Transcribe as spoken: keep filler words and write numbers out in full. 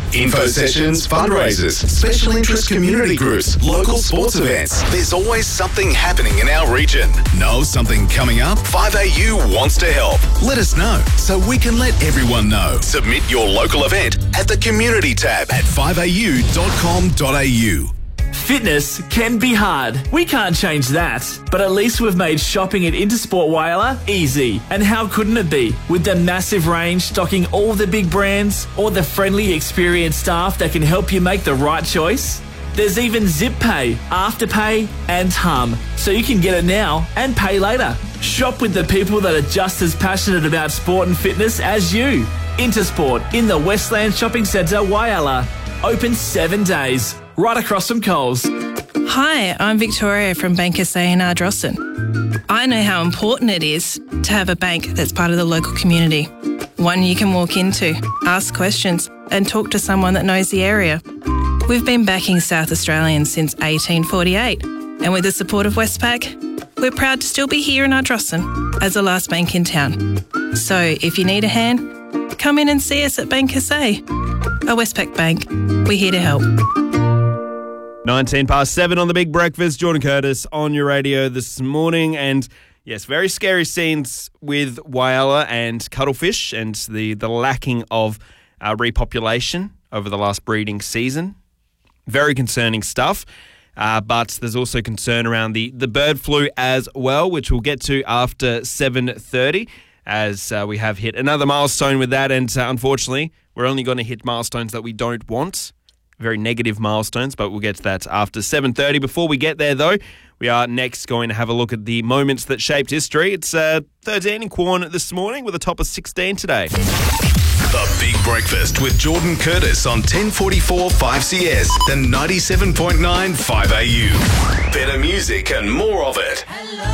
Info sessions, fundraisers, special interest community groups, local sports events. There's always something happening in our region. Know something coming up? five A U wants to help. Let us know so we can let everyone know. Submit your local event at the community tab at five a u dot com dot a u. Fitness can be hard. We can't change that. But at least we've made shopping at Intersport Whyalla easy. And how couldn't it be? With the massive range stocking all the big brands, or the friendly, experienced staff that can help you make the right choice. There's even Zip Pay, Afterpay and Hum, so you can get it now and pay later. Shop with the people that are just as passionate about sport and fitness as you. Intersport in the Westland Shopping Centre, Whyalla. Open seven days. Right across from Coles. Hi, I'm Victoria from Bank S A in Ardrossan. I know how important it is to have a bank that's part of the local community. One you can walk into, ask questions and talk to someone that knows the area. We've been backing South Australians since eighteen forty-eight, and with the support of Westpac, we're proud to still be here in Ardrossan as the last bank in town. So if you need a hand, come in and see us at Bank S A. A Westpac bank, we're here to help. nineteen past seven on The Big Breakfast. Jordan Curtis on your radio this morning. And yes, very scary scenes with Whyalla and cuttlefish and the, the lacking of uh, repopulation over the last breeding season. Very concerning stuff. Uh, but there's also concern around the, the bird flu as well, which we'll get to after seven thirty as uh, we have hit another milestone with that. And uh, unfortunately, we're only going to hit milestones that we don't want. Very negative milestones, but we'll get to that after seven thirty. Before we get there, though, we are next going to have a look at the moments that shaped history. It's uh, thirteen in Quorn this morning with a top of sixteen today. The Big Breakfast with Jordan Curtis on ten forty-four five C S and ninety-seven point nine five A U. Better music and more of it.